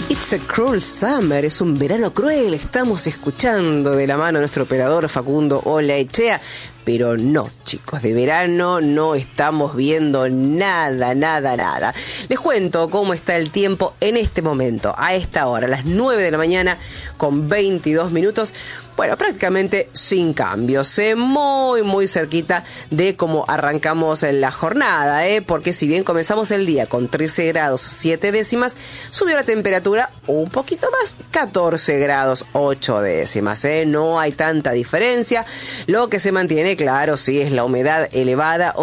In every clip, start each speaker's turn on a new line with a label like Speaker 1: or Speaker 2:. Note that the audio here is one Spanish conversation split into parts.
Speaker 1: It's a cruel summer, es un verano cruel, estamos escuchando de la mano a nuestro operador Facundo Olaechea. Pero no, chicos, de verano no estamos viendo nada. Les cuento cómo está el tiempo en este momento, a esta hora, a las 9 de la mañana con 22 minutos. Bueno, prácticamente sin cambios, muy cerquita de cómo arrancamos la jornada, porque si bien comenzamos el día con 13 grados 7 décimas, subió la temperatura un poquito más, 14 grados 8 décimas, no hay tanta diferencia. Lo que se mantiene, claro, sí, es la humedad elevada,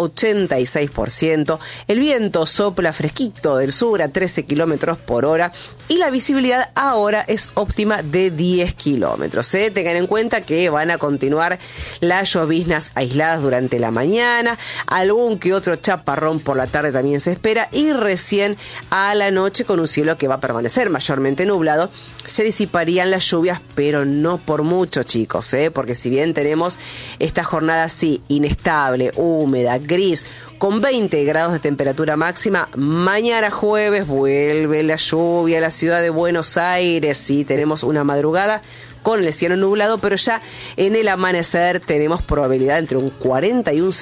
Speaker 1: 86%, el viento sopla fresquito del sur a 13 kilómetros por hora y la visibilidad ahora es óptima de 10 kilómetros. Tengan en cuenta que van a continuar las lloviznas aisladas durante la mañana, algún que otro chaparrón por la tarde también se espera y recién a la noche, con un cielo que va a permanecer mayormente nublado, se disiparían las lluvias, pero no por mucho, chicos, porque si bien tenemos esta jornada así inestable, húmeda, gris, con 20 grados de temperatura máxima, mañana jueves vuelve la lluvia a la ciudad de Buenos Aires. Sí, tenemos una madrugada con el cielo nublado, pero ya en el amanecer tenemos probabilidad entre un 40 y un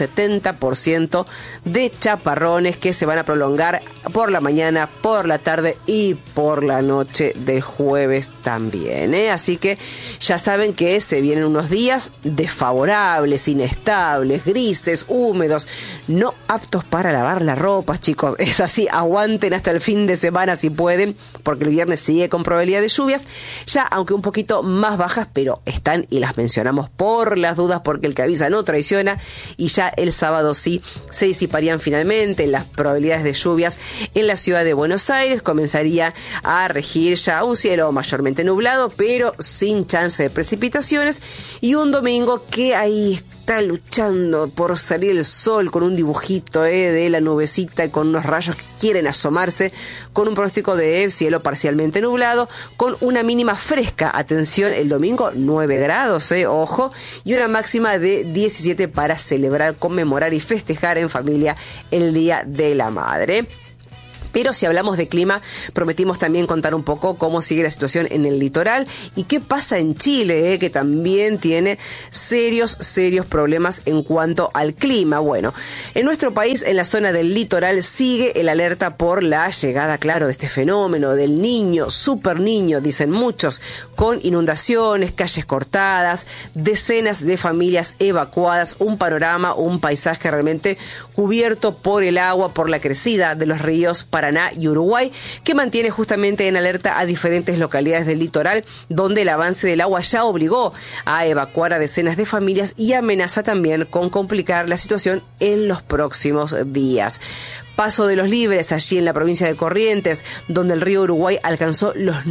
Speaker 1: 70% de chaparrones que se van a prolongar por la mañana, por la tarde y por la noche del jueves también, Así que ya saben que se vienen unos días desfavorables, inestables, grises, húmedos, no aptos para lavar la ropa, chicos. Es así, aguanten hasta el fin de semana si pueden, porque el viernes sigue con probabilidad de lluvias, ya aunque un poquito más bajas, pero están y las mencionamos por las dudas, porque el que avisa no traiciona, y ya el sábado sí se disiparían finalmente las probabilidades de lluvias en la ciudad de Buenos Aires. Comenzaría a regir ya un cielo mayormente nublado, pero sin chance de precipitaciones, y un domingo que ahí está luchando por salir el sol con un dibujito de la nubecita y con unos rayos que quieren asomarse, con un pronóstico de cielo parcialmente nublado, con una mínima fresca, atención, el domingo 9 grados, ojo, y una máxima de 17 para celebrar, conmemorar y festejar en familia el Día de la Madre. Pero si hablamos de clima, prometimos también contar un poco cómo sigue la situación en el litoral y qué pasa en Chile, que también tiene serios problemas en cuanto al clima. Bueno, en nuestro país, en la zona del litoral, sigue el alerta por la llegada, claro, de este fenómeno del niño, super niño, dicen muchos, con inundaciones, calles cortadas, decenas de familias evacuadas, un panorama, un paisaje realmente cubierto por el agua, por la crecida de los ríos Paraná y Uruguay, que mantiene justamente en alerta a diferentes localidades del litoral, donde el avance del agua ya obligó a evacuar a decenas de familias y amenaza también con complicar la situación en los próximos días. Paso de los Libres, allí en la provincia de Corrientes, donde el río Uruguay alcanzó los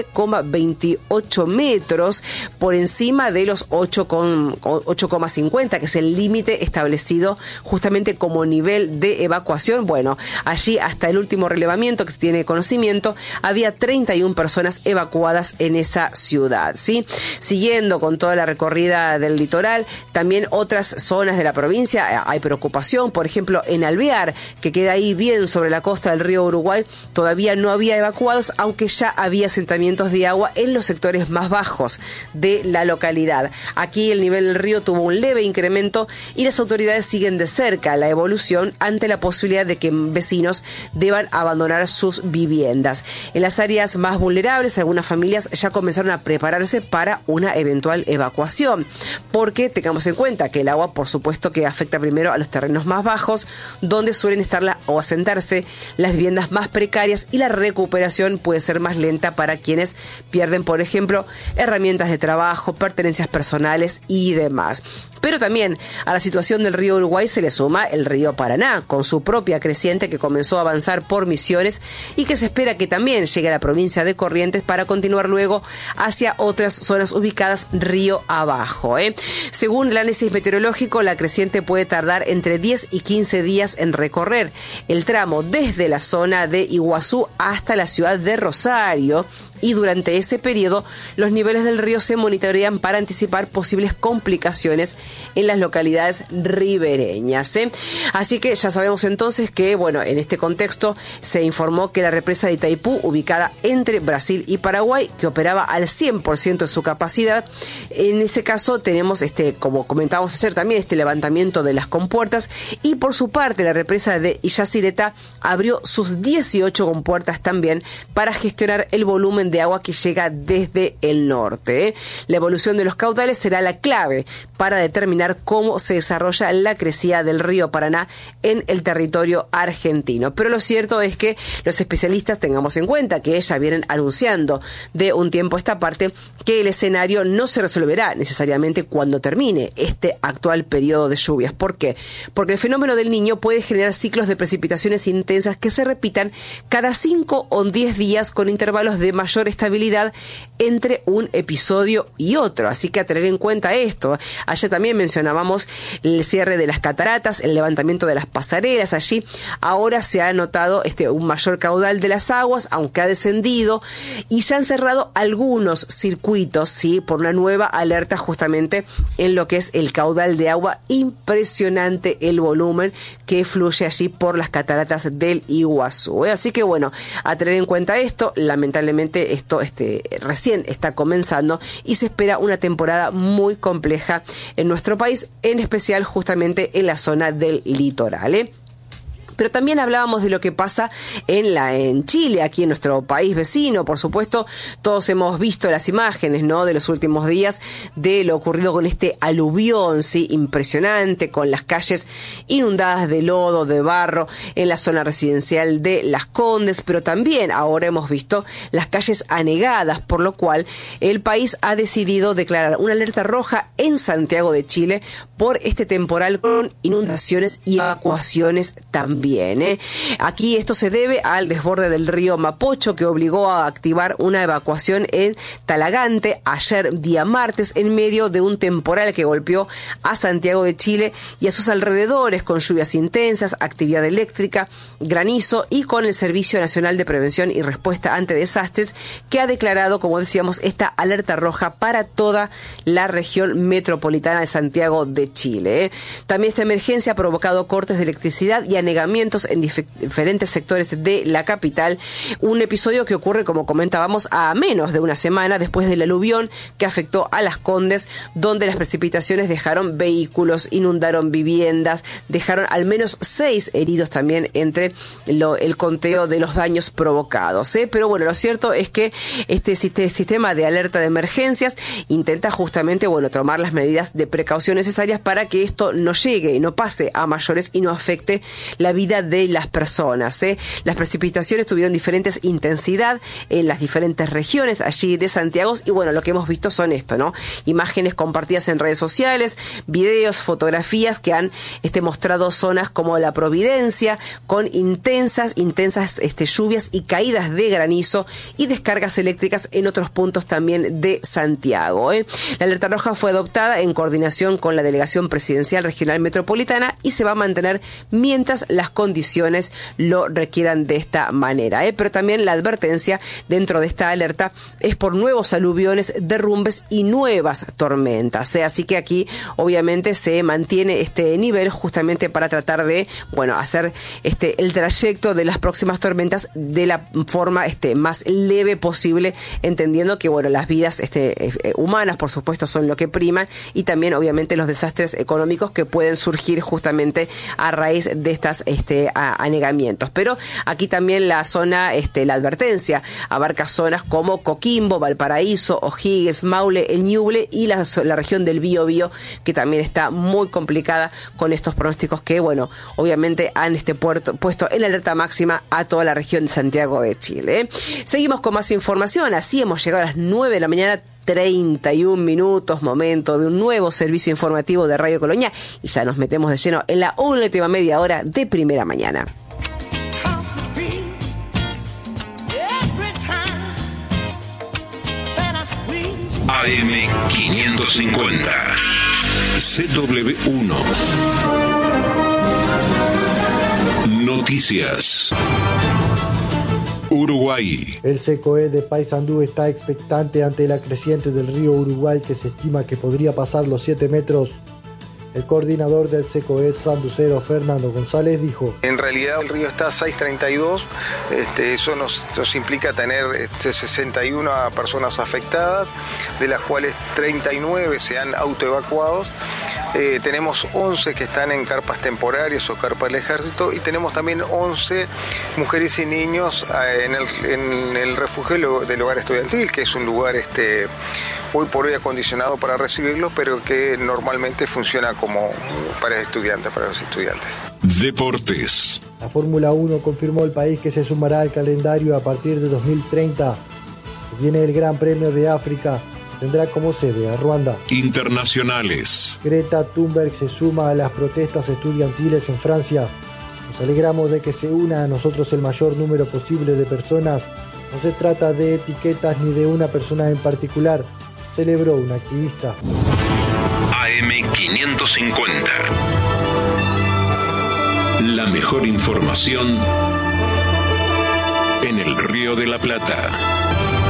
Speaker 1: 9,28 metros por encima de los 8,50, que es el límite establecido justamente como nivel de evacuación. Bueno, allí hasta el último relevamiento que se tiene conocimiento, había 31 personas evacuadas en esa ciudad, ¿sí? Siguiendo con toda la recorrida del litoral, también otras zonas de la provincia hay preocupación, por ejemplo, en Alvear, que queda ahí bien sobre la costa del río Uruguay, todavía no había evacuados, aunque ya había asentamientos de agua en los sectores más bajos de la localidad. Aquí el nivel del río tuvo un leve incremento y las autoridades siguen de cerca la evolución ante la posibilidad de que vecinos deban abandonar sus viviendas. En las áreas más vulnerables, algunas familias ya comenzaron a prepararse para una eventual evacuación, porque tengamos en cuenta que el agua, por supuesto, que afecta primero a los terrenos más bajos, donde suelen estar o asentarse las viviendas más precarias, y la recuperación puede ser más lenta para quienes pierden, por ejemplo, herramientas de trabajo, pertenencias personales y demás. Pero también a la situación del río Uruguay se le suma el río Paraná, con su propia creciente que comenzó a avanzar por Misiones y que se espera que también llegue a la provincia de Corrientes para continuar luego hacia otras zonas ubicadas río abajo. Según el análisis meteorológico, la creciente puede tardar entre 10 y 15 días en recorrer el tramo desde la zona de Iguazú hasta la ciudad de Rosario, y durante ese periodo los niveles del río se monitorean para anticipar posibles complicaciones en las localidades ribereñas. Así que ya sabemos entonces que, bueno, en este contexto se informó que la represa de Itaipú, ubicada entre Brasil y Paraguay, que operaba al 100% de su capacidad, en ese caso tenemos, como comentábamos ayer también, este levantamiento de las compuertas, y por su parte la represa de Illacireta abrió sus 18 compuertas también para gestionar el volumen de agua que llega desde el norte. La evolución de los caudales será la clave para determinar cómo se desarrolla la crecida del río Paraná en el territorio argentino. Pero lo cierto es que los especialistas, tengamos en cuenta que ya vienen anunciando de un tiempo a esta parte que el escenario no se resolverá necesariamente cuando termine este actual periodo de lluvias. ¿Por qué? Porque el fenómeno del Niño puede generar ciclos de precipitaciones intensas que se repitan cada 5 o 10 días con intervalos de mayor estabilidad entre un episodio y otro. Así que a tener en cuenta esto. Ayer también mencionábamos el cierre de las cataratas, el levantamiento de las pasarelas. Allí ahora se ha notado un mayor caudal de las aguas, aunque ha descendido, y se han cerrado algunos circuitos, ¿sí?, por una nueva alerta justamente en lo que es el caudal de agua. Impresionante el volumen que fluye allí por las cataratas del Iguazú. Así que bueno, a tener en cuenta esto. Lamentablemente esto recién está comenzando y se espera una temporada muy compleja en nuestro país, en especial justamente en la zona del litoral. Pero también hablábamos de lo que pasa en Chile, aquí en nuestro país vecino. Por supuesto, todos hemos visto las imágenes, ¿no?, de los últimos días de lo ocurrido con este aluvión, sí, impresionante, con las calles inundadas de lodo, de barro, en la zona residencial de Las Condes. Pero también ahora hemos visto las calles anegadas, por lo cual el país ha decidido declarar una alerta roja en Santiago de Chile por este temporal, con inundaciones y evacuaciones también. Aquí esto se debe al desborde del río Mapocho, que obligó a activar una evacuación en Talagante ayer día martes, en medio de un temporal que golpeó a Santiago de Chile y a sus alrededores, con lluvias intensas, actividad eléctrica, granizo, y con el Servicio Nacional de Prevención y Respuesta ante Desastres, que ha declarado, como decíamos, esta alerta roja para toda la región metropolitana de Santiago de Chile. También esta emergencia ha provocado cortes de electricidad y anegamientos en diferentes sectores de la capital. Un episodio que ocurre, como comentábamos, a menos de una semana después del aluvión que afectó a Las Condes, donde las precipitaciones dejaron vehículos, inundaron viviendas, dejaron al menos 6 heridos también entre el conteo de los daños provocados. Pero bueno, lo cierto es que este sistema de alerta de emergencias intenta justamente, tomar las medidas de precaución necesarias para que esto no llegue y no pase a mayores y no afecte la vida de las personas. Las precipitaciones tuvieron diferentes intensidad en las diferentes regiones allí de Santiago, y bueno, lo que hemos visto son esto, ¿no? Imágenes compartidas en redes sociales, videos, fotografías que han mostrado zonas como la Providencia con intensas lluvias y caídas de granizo y descargas eléctricas en otros puntos también de Santiago. La alerta roja fue adoptada en coordinación con la Delegación Presidencial Regional Metropolitana y se va a mantener mientras las condiciones lo requieran de esta manera. Pero también la advertencia dentro de esta alerta es por nuevos aluviones, derrumbes y nuevas tormentas. Así que aquí obviamente se mantiene este nivel justamente para tratar de, hacer el trayecto de las próximas tormentas de la forma más leve posible, entendiendo que las vidas humanas, por supuesto, son lo que priman, y también obviamente los desastres económicos que pueden surgir justamente a raíz de estas anegamientos. Pero aquí también la zona, la advertencia abarca zonas como Coquimbo, Valparaíso, O'Higgins, Maule, El Ñuble y la región del Biobío, que también está muy complicada con estos pronósticos que, obviamente han puesto en alerta máxima a toda la región de Santiago de Chile. Seguimos con más información. Así hemos llegado a las 9 de la mañana, 31 minutos, momento de un nuevo servicio informativo de Radio Colonia, y ya nos metemos de lleno en la última media hora de Primera Mañana.
Speaker 2: AM 550 CW1 Noticias. Uruguay.
Speaker 3: El CECOE de Paysandú está expectante ante la creciente del río Uruguay, que se estima que podría pasar los 7 metros. El coordinador del CECOE sanducero, Fernando González, dijo:
Speaker 4: en realidad el río está a 6.32, eso nos implica tener 61 personas afectadas, de las cuales 39 se han autoevacuados. Tenemos 11 que están en carpas temporarias o carpas del ejército, y tenemos también 11 mujeres y niños en el refugio del hogar estudiantil, que es un lugar hoy por hoy acondicionado para recibirlos, pero que normalmente funciona como para estudiantes, para los estudiantes.
Speaker 2: Deportes.
Speaker 3: La Fórmula 1 confirmó el país que se sumará al calendario a partir de 2030. Viene el Gran Premio de África, que tendrá como sede a Ruanda.
Speaker 2: Internacionales.
Speaker 3: Greta Thunberg se suma a las protestas estudiantiles en Francia. Nos alegramos de que se una a nosotros el mayor número posible de personas. No se trata de etiquetas ni de una persona en particular, celebró un activista.
Speaker 2: AM550. La mejor información en el Río de la Plata.